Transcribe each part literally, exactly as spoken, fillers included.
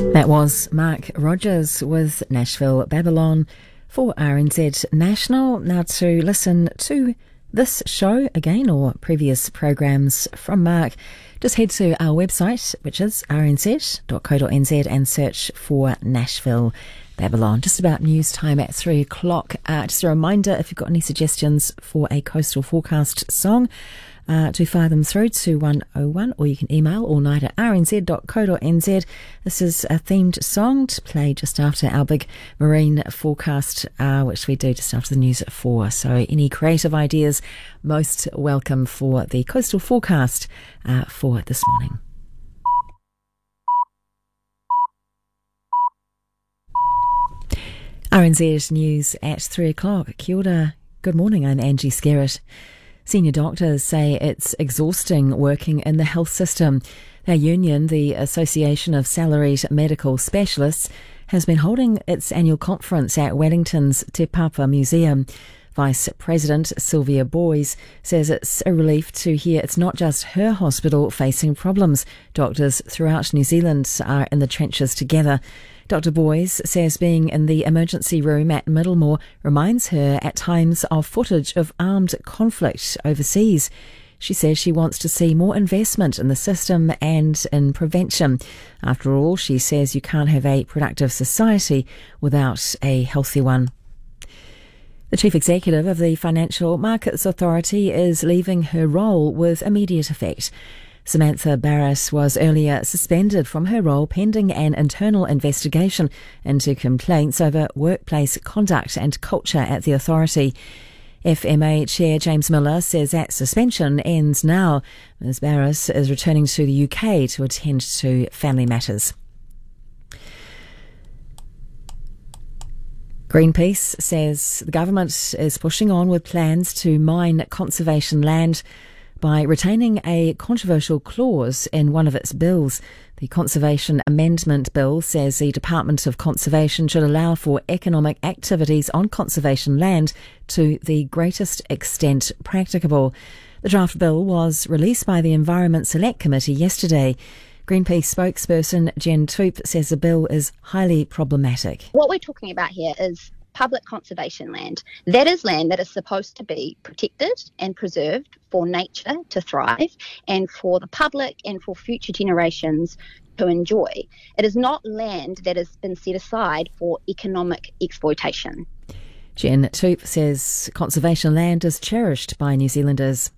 That was Mark Rogers with Nashville Babylon for R N Z National. Now to listen to this show again or previous programmes from Mark, just head to our website, which is r n z dot co dot n z, and search for Nashville Babylon. Just about news time at three o'clock. Uh, just a reminder, if you've got any suggestions for a coastal forecast song, Uh, to fire them through to one oh one, or you can email all night at r n z dot co dot n z. This is a themed song to play just after our big marine forecast, uh, which we do just after the news at four. So any creative ideas, most welcome for the coastal forecast uh, for this morning. R N Z News at three o'clock. Kia ora. Good morning, I'm Angie Skerritt. Senior doctors say it's exhausting working in the health system. Their union, the Association of Salaried Medical Specialists, has been holding its annual conference at Wellington's Te Papa Museum. Vice President Sylvia Boys says it's a relief to hear it's not just her hospital facing problems. Doctors throughout New Zealand are in the trenches together. Doctor Boys says being in the emergency room at Middlemore reminds her at times of footage of armed conflict overseas. She says she wants to see more investment in the system and in prevention. After all, she says you can't have a productive society without a healthy one. The Chief Executive of the Financial Markets Authority is leaving her role with immediate effect. Samantha Barras was earlier suspended from her role pending an internal investigation into complaints over workplace conduct and culture at the authority. F M A Chair James Miller says that suspension ends now. Miz Barras is returning to the U K to attend to family matters. Greenpeace says the government is pushing on with plans to mine conservation land by retaining a controversial clause in one of its bills. The Conservation Amendment Bill says the Department of Conservation should allow for economic activities on conservation land to the greatest extent practicable. The draft bill was released by the Environment Select Committee yesterday. Greenpeace spokesperson Jen Toop says the bill is highly problematic. What we're talking about here is public conservation land. That is land that is supposed to be protected and preserved for nature to thrive and for the public and for future generations to enjoy. It is not land that has been set aside for economic exploitation. Jen Toop says conservation land is cherished by New Zealanders.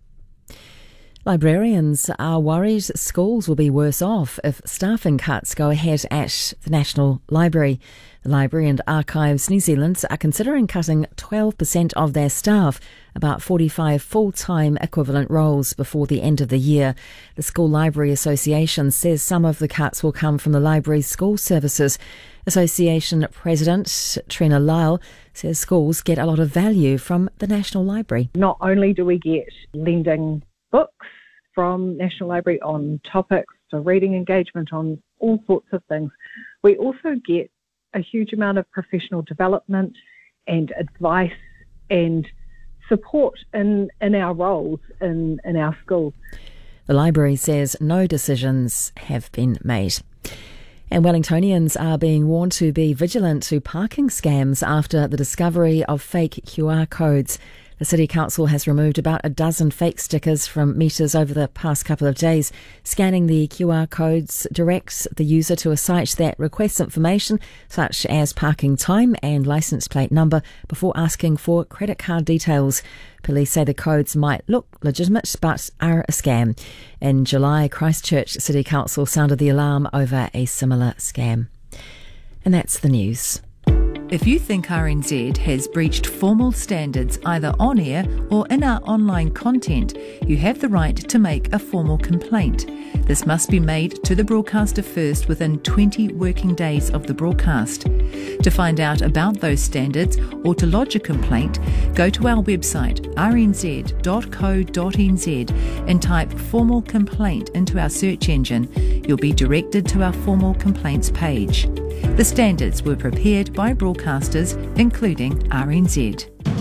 Librarians are worried schools will be worse off if staffing cuts go ahead at the National Library. The Library and Archives New Zealand are considering cutting twelve percent of their staff, about forty-five full-time equivalent roles, before the end of the year. The School Library Association says some of the cuts will come from the library's school services. Association President Trina Lyle says schools get a lot of value from the National Library. Not only do we get lending books from National Library on topics, so reading engagement on all sorts of things, we also get a huge amount of professional development and advice and support in, in our roles in, in our schools. The library says no decisions have been made. And Wellingtonians are being warned to be vigilant to parking scams after the discovery of fake Q R codes. The City Council has removed about a dozen fake stickers from meters over the past couple of days. Scanning the Q R codes directs the user to a site that requests information such as parking time and licence plate number before asking for credit card details. Police say the codes might look legitimate but are a scam. In July, Christchurch City Council sounded the alarm over a similar scam. And that's the news. If you think R N Z has breached formal standards either on air or in our online content, you have the right to make a formal complaint. This must be made to the broadcaster first within twenty working days of the broadcast. To find out about those standards or to lodge a complaint, go to our website r n z dot co dot n z and type formal complaint into our search engine. You'll be directed to our formal complaints page. The standards were prepared by broadcasters, including R N Z.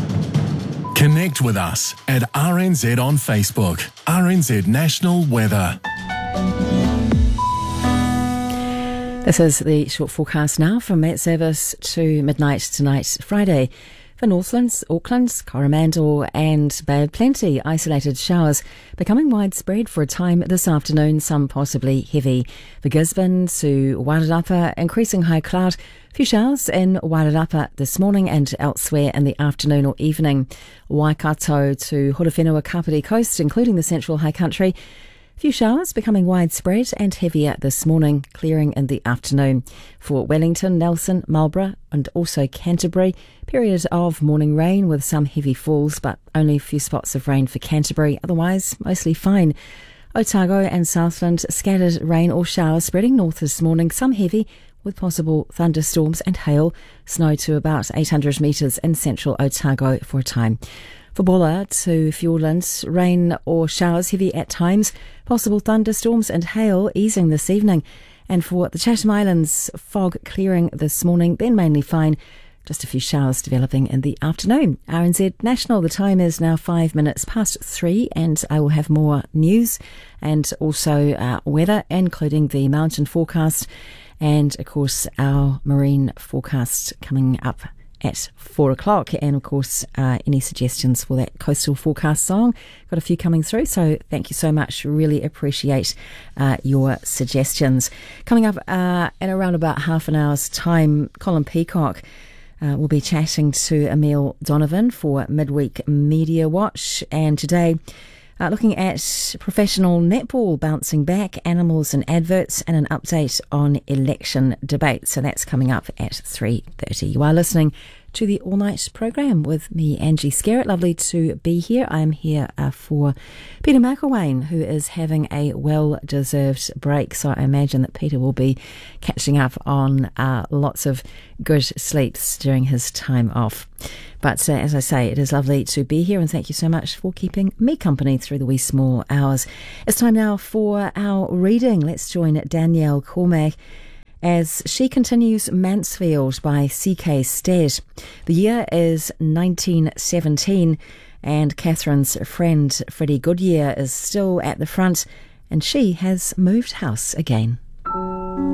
Connect with us at R N Z on Facebook. R N Z National Weather. This is the short forecast now from Met Service to midnight tonight, Friday. For Northlands, Auckland, Coromandel and Bay of Plenty, isolated showers becoming widespread for a time this afternoon, some possibly heavy. For Gisborne to Wairarapa, increasing high cloud. A few showers in Wairarapa this morning and elsewhere in the afternoon or evening. Waikato to Horowhenua Kapiti Coast, including the central high country. Few showers becoming widespread and heavier this morning, clearing in the afternoon. For Wellington, Nelson, Marlborough and also Canterbury, period of morning rain with some heavy falls, but only a few spots of rain for Canterbury, otherwise mostly fine. Otago and Southland, scattered rain or showers spreading north this morning, some heavy with possible thunderstorms and hail, snow to about eight hundred metres in central Otago for a time. For Bulla to Fiordland, rain or showers heavy at times, possible thunderstorms and hail easing this evening. And for the Chatham Islands, fog clearing this morning, then mainly fine. Just a few showers developing in the afternoon. R N Z National, the time is now five minutes past three, and I will have more news and also uh, weather, including the mountain forecast and, of course, our marine forecast coming up at four o'clock, and of course uh, any suggestions for that coastal forecast song, got a few coming through, so thank you so much, really appreciate uh, your suggestions. Coming up uh, in around about half an hour's time, Colin Peacock uh, will be chatting to Emile Donovan for Midweek Media Watch, and today Uh, looking at professional netball bouncing back, animals and adverts, and an update on election debate. So that's coming up at three thirty. You are listening to the All Night programme with me, Angie Skerritt. Lovely to be here. I'm here uh, for Peter McElwain, who is having a well-deserved break. So I imagine that Peter will be catching up on uh, lots of good sleeps during his time off. But uh, as I say, it is lovely to be here, and thank you so much for keeping me company through the wee small hours. It's time now for our reading. Let's join Danielle Cormack as she continues Mansfield by C K Stead. The year is nineteen seventeen, and Catherine's friend Freddie Goodyear is still at the front, and she has moved house again.